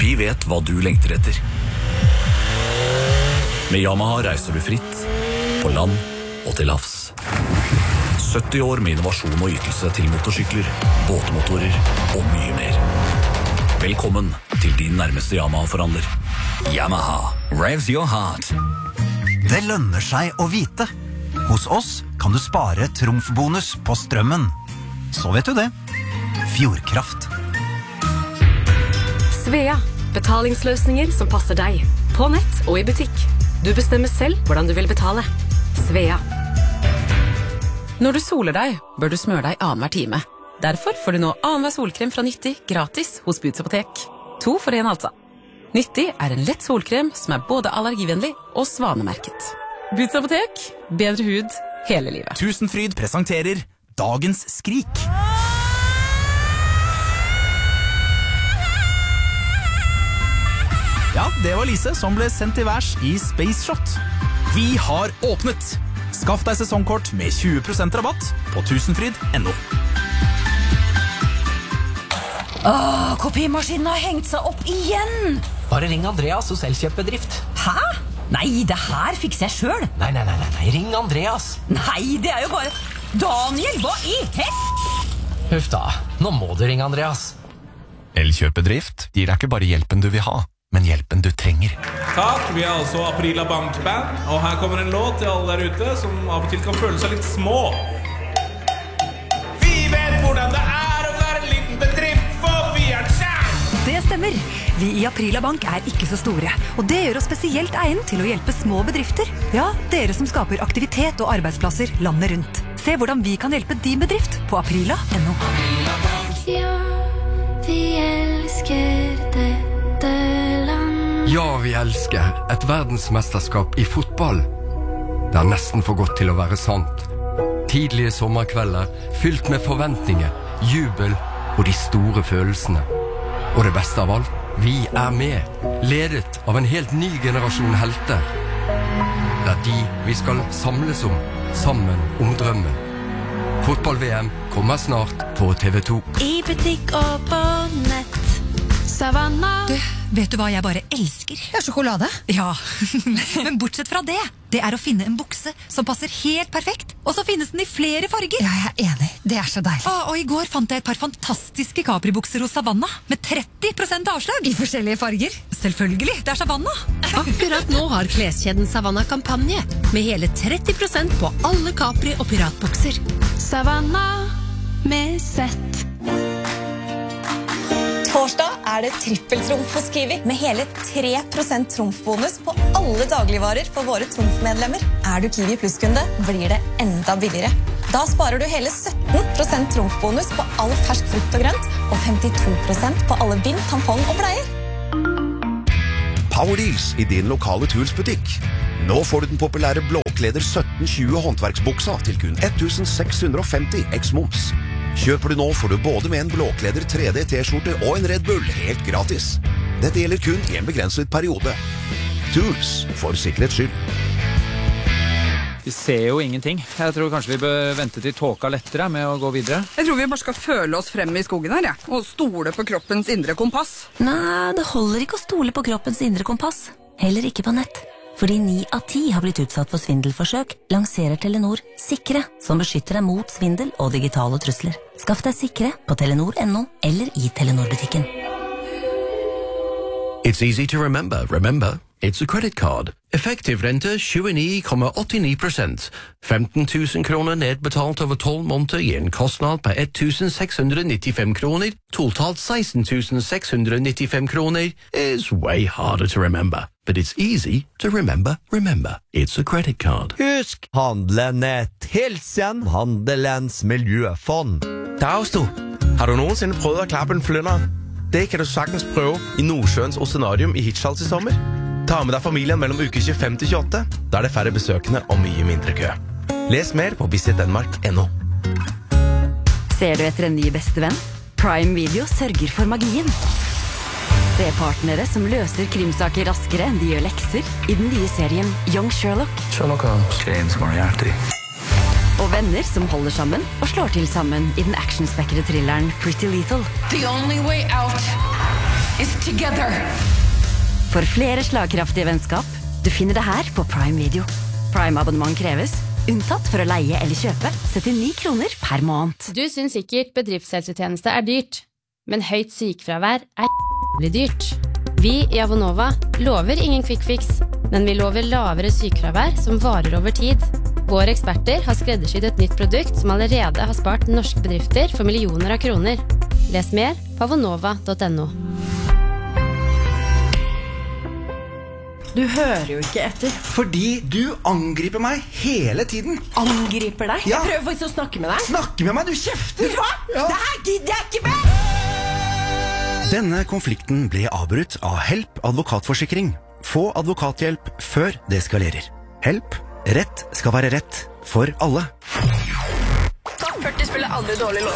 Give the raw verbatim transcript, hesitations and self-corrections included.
Vi vet hva du lengter etter. Med Yamaha reiser du fritt, på land og til havs. sytti år med innovasjon og ytelse til motorsykler, båtmotorer og mye mer. Velkommen til din nærmeste Yamaha-forhandler. Yamaha, revs your heart. Det lønner seg å vite. Hos oss kan du spare trumfbonus på strømmen. Så vet du det. Fjordkraft. Svea, betalingsløsninger som passer deg. På nett og i butikk. Du bestemmer selv hvordan du vil betale. Svea. Når du soler deg, bør du smøre deg annen hver time. Derfor får du nå annen hver solkrem fra Nyttig gratis hos Boots Apotek. To for en altså. Nyttig er en lett solkrem som er både allergivennlig og svanemerket. Boots Apotek, bedre hud hele livet. Tusenfryd presenterer Dagens skrik. Ja, det var Lise som ble sendt til værs i Space Shot. Vi har åpnet! Skaff deg sesongkort med tjue prosent rabatt på tusenfryd punktum no. Åh, kopimaskinen har hengt seg opp igjen! Bare ring Andreas hos Elkjøp-bedrift. Hæ? Nei, det her fikser jeg selv. Nei, nei, nei, nei, ring Andreas. Nei, det er jo bare... Daniel, hva i hett? Huff da, nå må du ringe Andreas. Elkjøp-bedrift gir deg ikke bare hjelpen du vil ha, men hjelpen du trenger. Takk, vi er altså Aprila Bankband, og her kommer en låt til alle der ute som av og til kan føle seg litt små. Vi vet hvordan det er å være en liten bedrift, for vi er kjær! Det stemmer. Vi i Aprila Bank er ikke så store, og det gjør oss spesielt egnet til å hjelpe små bedrifter. Ja, dere som skaper aktivitet og arbeidsplasser landet rundt. Se hvordan vi kan hjelpe din bedrift på aprila punktum no. Aprila Bank. Ja, vi elsker dette land. Ja, vi elsker et verdensmesterskap i fotball. Det er nesten for godt til å være sant. Tidlige sommerkvelder, fylt med forventninger, jubel og de store følelsene. Og det beste av alt, vi er med, ledet av en helt ny generasjon helter. Det er de vi skal samles om, sammen om drømmen. Fotball-V M kommer snart på T V to. I butikk og på nett. Savannah. Du, vet du hva jeg bare elsker? Ja, sjokolade. Ja, men bortsett fra det. Det er å finne en bukse som passer helt perfekt, og så finnes den i flere farger. Ja, jeg er enig. Det er så deilig. Ah, og i går fant jeg et par fantastiske Capri-bukser hos Savannah, med tretti prosent avslag. I forskjellige farger. Selvfølgelig, det er Savannah. Akkurat nå har kleskjeden Savannah kampanje, med hele tretti prosent på alle Capri- og piratbukser. Savannah med sett. Torsdag er det trippeltrumf hos Kiwi, med hele tre prosent trumfbonus på alle dagligvarer for våre trumfmedlemmer. Er du Kiwi Plus-kunde, blir det enda billigere. Da sparer du hele sytten prosent trumfbonus på all fersk frukt og grønt, og femtito prosent på alle bind, tampong og bleier. Power Deals i din lokale Tools-butikk. Nå får du den populære blåkleder sytten tjue håndverksbuksa til kun ett tusen seks hundre og femti eks moms. Kjøper du nå får du både med en blåkleder tre D T-skjorte og en Red Bull helt gratis. Dette gjelder kun i en begrenset periode. Tools, for sikkerhets skyld. Vi ser jo ingenting. Jeg tror kanskje vi bør vente til tåka lettere med å gå videre. Jeg tror vi bare skal føle oss frem i skogen her, ja. Og stole på kroppens indre kompass. Nei, det holder ikke å stole på kroppens indre kompass. Heller ikke på nett. Fordi ni av ti har blitt utsatt for svindelforsøk, lanserer Telenor Sikre, som beskytter deg mot svindel og digitale trusler. Skaff deg Sikre på telenor punktum no eller i Telenor-butikken. It's easy to remember. Remember, it's a credit card. Effektiv rente tjueni komma åttini prosent. femten tusen kroner nedbetalt over tolv måneder gir en kostnad på ett tusen seks hundre nittifem kroner. Totalt seksten tusen seks hundre nittifem kroner is way harder to remember. But it's easy to remember. Remember, it's a credit card. Husk, handlenett. Hilsen Handelens miljøfond. Dausto, har du noensinne prøvd å klappe en flynder? Det kan du sagtens prøve i Nordsjøens Oceanarium i Hirtshals i sommer. Ta med deg familien mellom uke tjuefem til tjueåtte. Da er det færre besøkende og mye mindre kø. Les mer på visit denmark punktum no. Ser du etter en ny bestevenn? Prime Video sørger for magien. Se partnere som løser krimsaker raskere enn de gjør lekser i den nye serien Young Sherlock. Sherlock Holmes, James Moriarty. Og venner som holder sammen og slår til sammen i den actionspekkede thrilleren Pretty Lethal. The only way out is to together. For flere slagkraftige vennskap, du finner det her på Prime Video. Prime-abonnement kreves, unntatt for å leie eller kjøpe, syttini kroner per måned. Du syns sikkert bedriftshelsetjeneste er dyrt, men høyt sykefravær er jævlig dyrt. Vi i Avonova lover ingen quick fix, men vi lover lavere sykefravær som varer over tid. Våre eksperter har skreddersydd et nytt produkt som allerede har spart norske bedrifter for millioner av kroner. Les mer på avonova punktum no. Du hører jo ikke etter. Fordi du angriper meg hele tiden. Angriper deg? Ja. Jeg prøver faktisk å snakke med deg. Snakke med meg, du kjefter! Vet du hva? Ja. Det her gidder jeg ikke med! Denne konflikten ble avbrutt av Help advokatforsikring. Få advokathjelp før det eskalerer. Help. Rett skal være rett for alle. Topp førti spiller aldri dårlig låt.